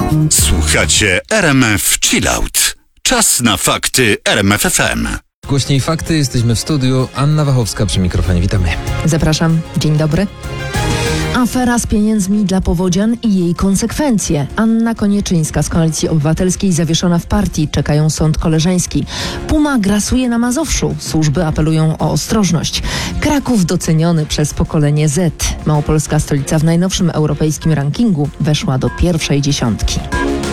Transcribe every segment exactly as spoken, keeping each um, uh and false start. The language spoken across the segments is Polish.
Słuchacie R M F Chillout. Czas na fakty R M F F M. Głośniej fakty, jesteśmy w studiu. Anna Wachowska przy mikrofonie, witamy. Zapraszam, dzień dobry. Afera z pieniędzmi dla powodzian i jej konsekwencje. Anna Konieczyńska z Koalicji Obywatelskiej zawieszona w partii. Czekają sąd koleżeński. Puma grasuje na Mazowszu. Służby apelują o ostrożność. Kraków doceniony przez pokolenie Z. Małopolska stolica w najnowszym europejskim rankingu weszła do pierwszej dziesiątki.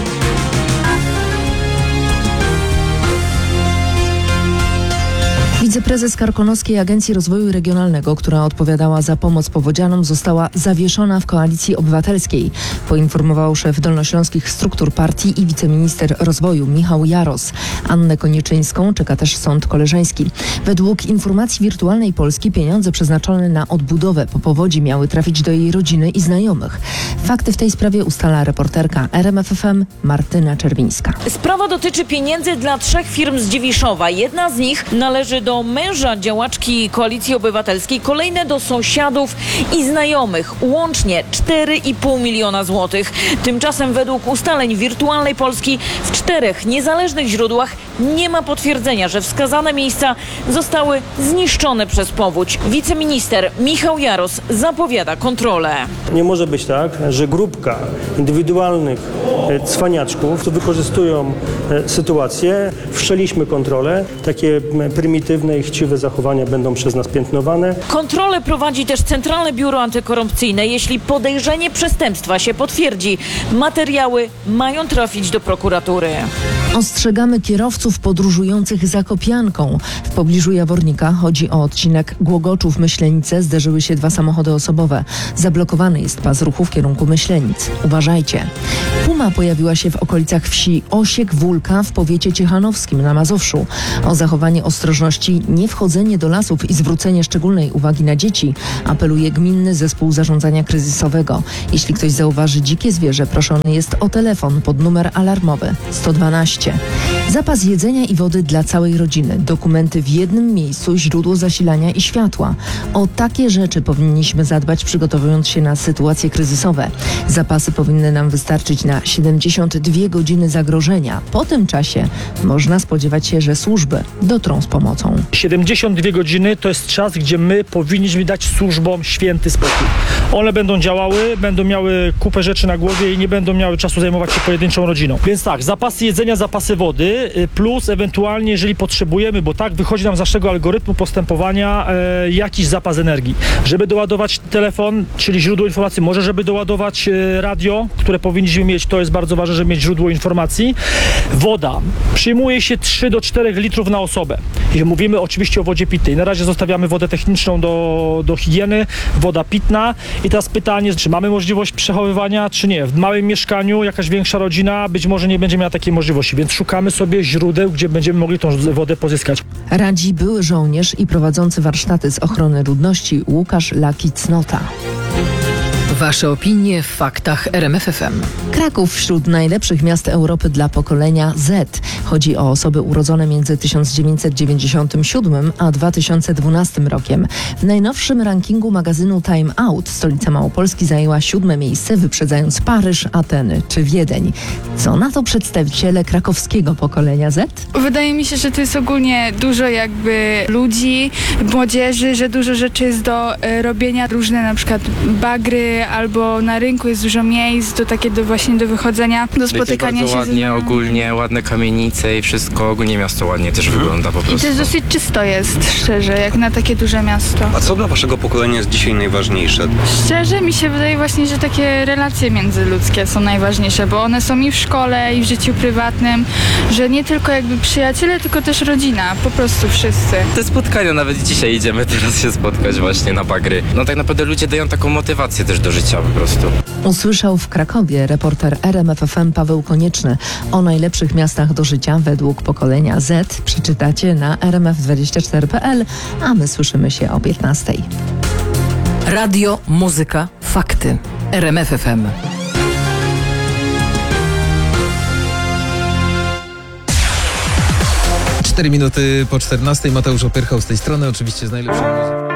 Wiceprezes Karkonoskiej Agencji Rozwoju Regionalnego, która odpowiadała za pomoc powodzianom, została zawieszona w Koalicji Obywatelskiej, poinformował szef dolnośląskich struktur partii i wiceminister rozwoju Michał Jaros. Annę Konieczyńską czeka też sąd koleżeński. Według informacji Wirtualnej Polski pieniądze przeznaczone na odbudowę po powodzi miały trafić do jej rodziny i znajomych. Fakty w tej sprawie ustala reporterka R M F F M Martyna Czerwińska. Sprawa dotyczy pieniędzy dla trzech firm z Dziwiszowa. Jedna z nich należy do męża działaczki Koalicji Obywatelskiej, kolejne do sąsiadów i znajomych. Łącznie cztery i pół miliona złotych. Tymczasem według ustaleń Wirtualnej Polski w czterech niezależnych źródłach nie ma potwierdzenia, że wskazane miejsca zostały zniszczone przez powódź. Wiceminister Michał Jaros zapowiada kontrolę. Nie może być tak, że grupka indywidualnych cwaniaczków to wykorzystują sytuację. Wszczęliśmy kontrolę. Takie prymitywne i chciwe zachowania będą przez nas piętnowane. Kontrolę prowadzi też Centralne Biuro Antykorupcyjne. Jeśli podejrzenie przestępstwa się potwierdzi, materiały mają trafić do prokuratury. Ostrzegamy kierowców podróżujących Zakopianką. W pobliżu Jawornika chodzi o odcinek Głogoczów-Myślenice. Zderzyły się dwa samochody osobowe. Zablokowany jest pas ruchu w kierunku Myślenic. Uważajcie. Puma pojawiła się w okolicach wsi Osiek-Wólka w powiecie ciechanowskim na Mazowszu. O zachowanie ostrożności, niewchodzenie do lasów i zwrócenie szczególnej uwagi na dzieci apeluje Gminny Zespół Zarządzania Kryzysowego. Jeśli ktoś zauważy dzikie zwierzę, proszony jest o telefon pod numer alarmowy sto dwanaście. Zapas jedzenia i wody dla całej rodziny. Dokumenty w jednym miejscu, źródło zasilania i światła. O takie rzeczy powinniśmy zadbać, przygotowując się na sytuacje kryzysowe. Zapasy powinny nam wystarczyć na siedemdziesiąt dwie godziny zagrożenia. Po tym czasie można spodziewać się, że służby dotrą z pomocą. siedemdziesiąt dwie godziny to jest czas, gdzie my powinniśmy dać służbom święty spokój. One będą działały, będą miały kupę rzeczy na głowie i nie będą miały czasu zajmować się pojedynczą rodziną. Więc tak, zapasy jedzenia, zapasy wody, plus ewentualnie, jeżeli potrzebujemy, bo tak wychodzi nam z naszego algorytmu postępowania e, jakiś zapas energii. Żeby doładować telefon, czyli źródło informacji, może żeby doładować e, radio, które powinniśmy mieć, to jest bardzo ważne, żeby mieć źródło informacji. Woda. Przyjmuje się trzy do czterech litrów na osobę. I mówimy oczywiście o wodzie pitnej. Na razie zostawiamy wodę techniczną do, do higieny, woda pitna. I teraz pytanie, czy mamy możliwość przechowywania, czy nie. W małym mieszkaniu jakaś większa rodzina być może nie będzie miała takiej możliwości, więc szukamy sobie źródeł, gdzie będziemy mogli tą wodę pozyskać. Radzi były żołnierz i prowadzący warsztaty z ochrony ludności Łukasz Laki-Cnota. Wasze opinie w faktach R M F F M. Kraków wśród najlepszych miast Europy dla pokolenia Z. Chodzi o osoby urodzone między tysiąc dziewięćset dziewięćdziesiątym siódmym a dwa tysiące dwunastym rokiem. W najnowszym rankingu magazynu Time Out stolica Małopolski zajęła siódme miejsce, wyprzedzając Paryż, Ateny czy Wiedeń. Co na to przedstawiciele krakowskiego pokolenia Z? Wydaje mi się, że tu jest ogólnie dużo jakby ludzi, młodzieży, że dużo rzeczy jest do y, robienia, różne na przykład bagry, albo na rynku jest dużo miejsc, do takie do właśnie do wychodzenia, do spotykania bardzo się. Ładnie, z... ogólnie, ładne kamienice i wszystko, ogólnie miasto ładnie też hmm. wygląda po prostu. I też dosyć czysto jest, szczerze, jak na takie duże miasto. A co dla waszego pokolenia jest dzisiaj najważniejsze? Szczerze mi się wydaje właśnie, że takie relacje międzyludzkie są najważniejsze, bo one są i w szkole, i w życiu prywatnym, że nie tylko jakby przyjaciele, tylko też rodzina, po prostu wszyscy. Te spotkania, nawet dzisiaj idziemy teraz się spotkać właśnie na bagry. No tak naprawdę ludzie dają taką motywację też do życia po prostu. Usłyszał w Krakowie reporter R M F F M Paweł Konieczny. O najlepszych miastach do życia według pokolenia Z przeczytacie na r m f dwadzieścia cztery kropka p l, a my słyszymy się o piętnastej. Radio, muzyka, fakty. R M F F M. Cztery minuty po czternastej. Mateusz Opyrchał z tej strony, oczywiście z najlepszą muzyką.